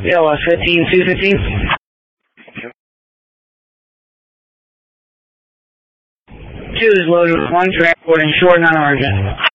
LS 15, 215. 2 is loaded with 1 transporting short non-origin.